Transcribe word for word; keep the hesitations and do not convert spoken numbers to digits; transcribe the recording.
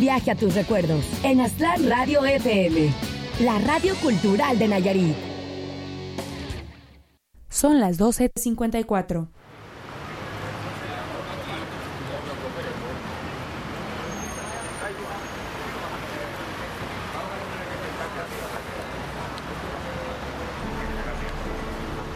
viaje a tus recuerdos en Aztlán Radio F M, la radio cultural de Nayarit. Son las doce cincuenta y cuatro.